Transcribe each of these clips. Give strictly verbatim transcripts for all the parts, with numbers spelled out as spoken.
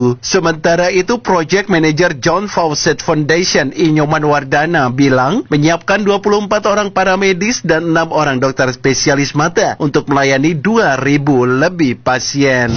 Sementara itu, Project Manager John Fawcett Foundation Inyoman Wardana bilang menyiapkan dua puluh empat orang paramedis dan enam orang dokter spesialis mata untuk melayani dua ribu lebih pasien.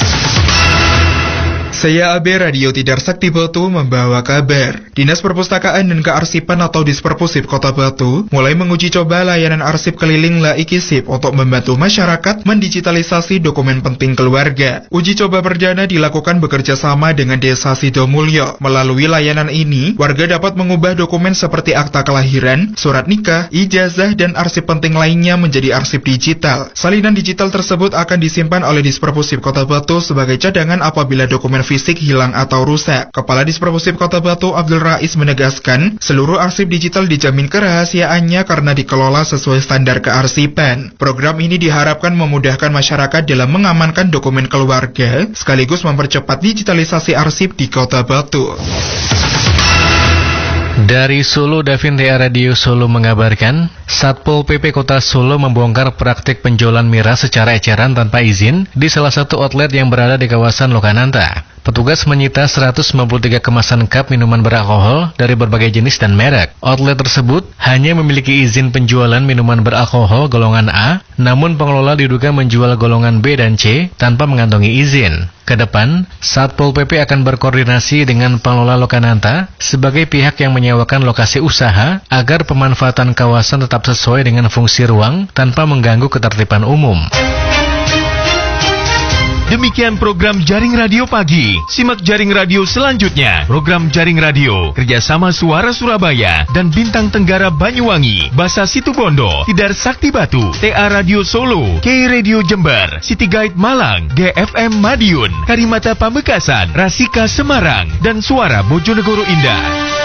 Saya A B Radio Tidar Sakti Batu membawa kabar. Dinas Perpustakaan dan Kearsipan atau Disperpusip Kota Batu mulai menguji coba layanan arsip keliling Laikisip untuk membantu masyarakat mendigitalisasi dokumen penting keluarga. Uji coba perdana dilakukan bekerja sama dengan Desa Sidomulyo. Melalui layanan ini, warga dapat mengubah dokumen seperti akta kelahiran, surat nikah, ijazah, dan arsip penting lainnya menjadi arsip digital. Salinan digital tersebut akan disimpan oleh Disperpusip Kota Batu sebagai cadangan apabila dokumen fisik hilang atau rusak. Kepala Disperpusip Kota Batu Abdul Rais menegaskan, seluruh arsip digital dijamin kerahasiaannya karena dikelola sesuai standar kearsipan. Program ini diharapkan memudahkan masyarakat dalam mengamankan dokumen keluarga, sekaligus mempercepat digitalisasi arsip di Kota Batu. Dari Solo, Davin T A Radio Solo mengabarkan, Satpol P P Kota Solo membongkar praktik penjualan miras secara eceran tanpa izin di salah satu outlet yang berada di kawasan Lokananta. Petugas menyita seratus sembilan puluh tiga kemasan cup minuman beralkohol dari berbagai jenis dan merek. Outlet tersebut hanya memiliki izin penjualan minuman beralkohol golongan A, namun pengelola diduga menjual golongan B dan C tanpa mengantongi izin. Kedepan, Satpol P P akan berkoordinasi dengan pengelola Lokananta sebagai pihak yang menyewakan lokasi usaha agar pemanfaatan kawasan tetap sesuai dengan fungsi ruang tanpa mengganggu ketertiban umum. Demikian program Jaring Radio Pagi. Simak Jaring Radio selanjutnya. Program Jaring Radio kerjasama Suara Surabaya dan Bintang Tenggara Banyuwangi, Basa Situbondo, Tidar Sakti Batu, T A Radio Solo, K Radio Jember, City Guide Malang, G F M Madiun, Karimata Pamekasan, Rasika Semarang, dan Suara Bojonegoro Indah.